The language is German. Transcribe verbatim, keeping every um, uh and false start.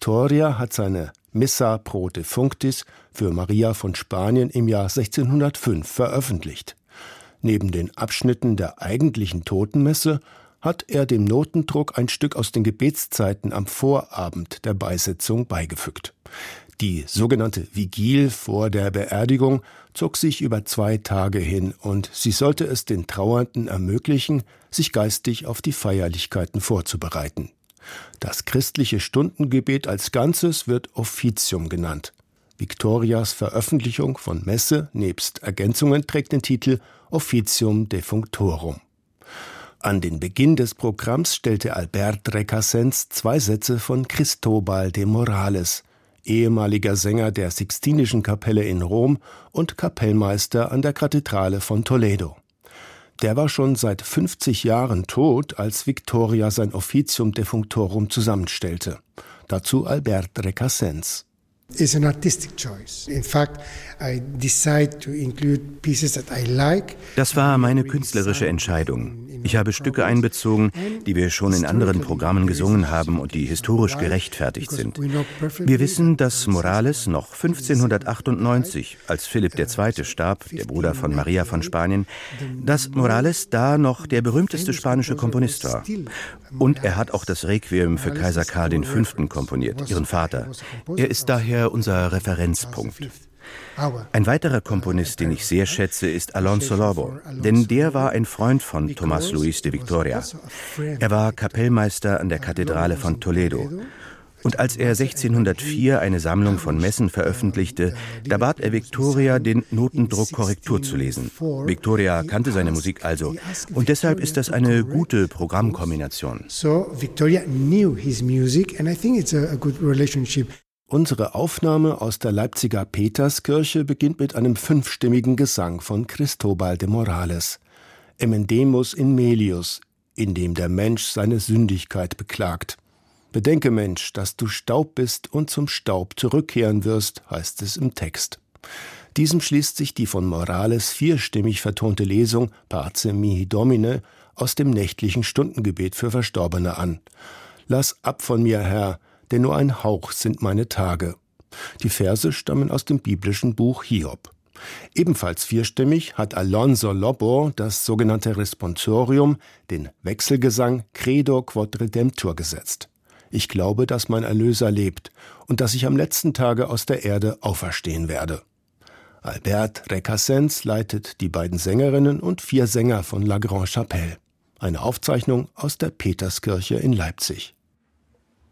Victoria hat seine Missa pro Defunctis für Maria von Spanien im Jahr sechzehnhundertfünf veröffentlicht. Neben den Abschnitten der eigentlichen Totenmesse hat er dem Notendruck ein Stück aus den Gebetszeiten am Vorabend der Beisetzung beigefügt. Die sogenannte Vigil vor der Beerdigung zog sich über zwei Tage hin und sie sollte es den Trauernden ermöglichen, sich geistig auf die Feierlichkeiten vorzubereiten. Das christliche Stundengebet als Ganzes wird Offizium genannt. Victorias Veröffentlichung von Messe nebst Ergänzungen trägt den Titel Officium Defunctorum. An den Beginn des Programms stellte Albert Recasens zwei Sätze von Cristobal de Morales, ehemaliger Sänger der Sixtinischen Kapelle in Rom und Kapellmeister an der Kathedrale von Toledo. Der war schon seit fünfzig Jahren tot, als Victoria sein Officium Defunctorum zusammenstellte. Dazu Albert Recasens. It's an artistic choice. In fact, I decide to include pieces that I like. Das war meine künstlerische Entscheidung. Ich habe Stücke einbezogen, die wir schon in anderen Programmen gesungen haben und die historisch gerechtfertigt sind. Wir wissen, dass Morales noch fünfzehnhundertachtundneunzig, als Philipp der Zweite starb, der Bruder von Maria von Spanien, dass Morales da noch der berühmteste spanische Komponist war. Und er hat auch das Requiem für Kaiser Karl der Fünfte komponiert, ihren Vater. Er ist daher unser Referenzpunkt. Ein weiterer Komponist, den ich sehr schätze, ist Alonso Lobo, denn der war ein Freund von Tomás Luis de Victoria. Er war Kapellmeister an der Kathedrale von Toledo. Und als er sechzehnhundertvier eine Sammlung von Messen veröffentlichte, da bat er Victoria, den Notendruck Korrektur zu lesen. Victoria kannte seine Musik also und deshalb ist das eine gute Programmkombination. So Victoria knew his music and I think it's a good relationship. Unsere Aufnahme aus der Leipziger Peterskirche beginnt mit einem fünfstimmigen Gesang von Cristobal de Morales. Emendemus in melius, in dem der Mensch seine Sündigkeit beklagt. Bedenke, Mensch, dass du Staub bist und zum Staub zurückkehren wirst, heißt es im Text. Diesem schließt sich die von Morales vierstimmig vertonte Lesung Pace mihi Domine aus dem nächtlichen Stundengebet für Verstorbene an. Lass ab von mir, Herr, denn nur ein Hauch sind meine Tage. Die Verse stammen aus dem biblischen Buch Hiob. Ebenfalls vierstimmig hat Alonso Lobo das sogenannte Responsorium, den Wechselgesang Credo quod Redemptor gesetzt. Ich glaube, dass mein Erlöser lebt und dass ich am letzten Tage aus der Erde auferstehen werde. Albert Recasens leitet die beiden Sängerinnen und vier Sänger von La Grande Chapelle. Eine Aufzeichnung aus der Peterskirche in Leipzig.